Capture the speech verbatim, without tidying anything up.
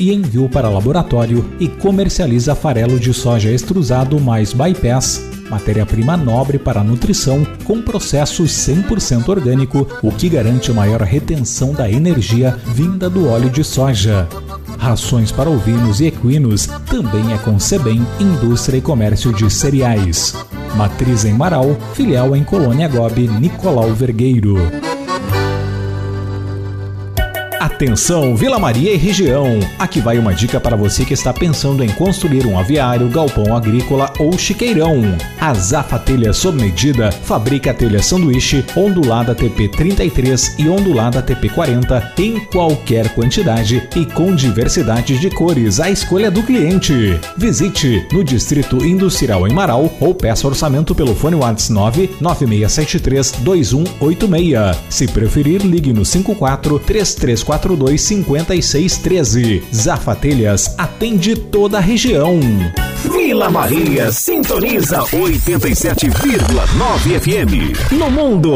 e envio para laboratório e comercializa farelo de soja extrusado mais bypass, matéria-prima nobre para a nutrição, com processo cem por cento orgânico, o que garante maior retenção da energia vinda do óleo de soja. Rações para ovinos e equinos também é com Sebem, Indústria e Comércio de Cereais. Matriz em Marau, filial em Colônia Gobi, Nicolau Vergueiro. Atenção, Vila Maria e região! Aqui vai uma dica para você que está pensando em construir um aviário, galpão agrícola ou chiqueirão. A Zafa Telha sob medida fabrica telha sanduíche, ondulada T P trinta e três e ondulada T P quarenta em qualquer quantidade e com diversidade de cores, à escolha do cliente. Visite no Distrito Industrial em Marau ou peça orçamento pelo fone WhatsApp nove nove seis sete três dois um oito seis. Se preferir, ligue no cinco quatro três três quatro dois cinco seis um três. Zafa Telhas atende toda a região. Vila Maria sintoniza oitenta e sete vírgula nove F M. No mundo